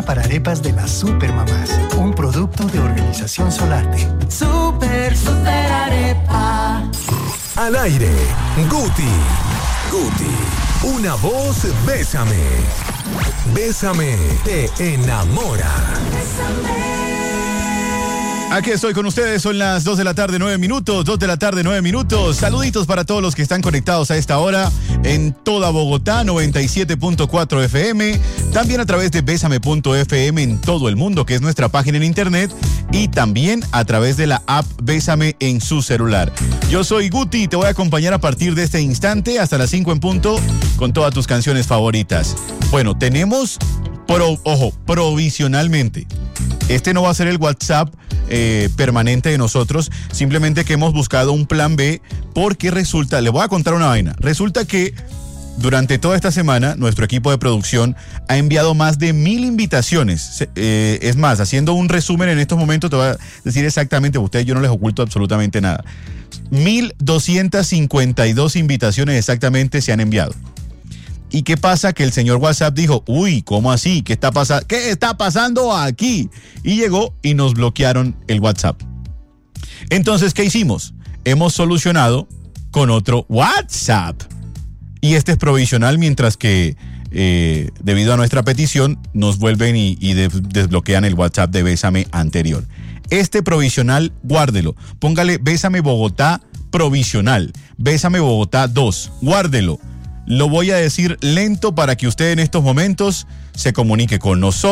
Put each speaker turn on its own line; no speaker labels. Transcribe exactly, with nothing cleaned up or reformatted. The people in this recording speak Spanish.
harina para arepas de las Supermamás, un producto de Organización Solarte.
Super, super arepa.
Al aire, Guti. Guti. Una voz, bésame. Bésame, te enamora.
Bésame.
Aquí estoy con ustedes, son las dos de la tarde, nueve minutos, dos de la tarde, nueve minutos. Saluditos para todos los que están conectados a esta hora en toda Bogotá, noventa y siete punto cuatro F M. También a través de bésame punto F M en todo el mundo, que es nuestra página en internet. Y también a través de la app Bésame en su celular. Yo soy Guti y te voy a acompañar a partir de este instante hasta las cinco en punto con todas tus canciones favoritas. Bueno, tenemos, pro, ojo, provisionalmente. Este no va a ser el WhatsApp eh, permanente de nosotros, simplemente que hemos buscado un plan B porque resulta, le voy a contar una vaina, resulta que durante toda esta semana nuestro equipo de producción ha enviado más de mil invitaciones, eh, es más, haciendo un resumen en estos momentos te voy a decir exactamente, a ustedes yo no les oculto absolutamente nada, mil doscientas cincuenta y dos invitaciones exactamente se han enviado. ¿Y qué pasa? Que el señor WhatsApp dijo, uy, ¿cómo así? ¿Qué está pasando? ¿Qué está pasando aquí? Y llegó y nos bloquearon el WhatsApp. Entonces, ¿qué hicimos? Hemos solucionado con otro WhatsApp. Y este es provisional, mientras que, eh, debido a nuestra petición, nos vuelven y, y de, desbloquean el WhatsApp de Bésame anterior. Este provisional, guárdelo. Póngale Bésame Bogotá provisional. Bésame Bogotá dos. Guárdelo. Lo voy a decir lento para que usted en estos momentos se comunique con nosotros.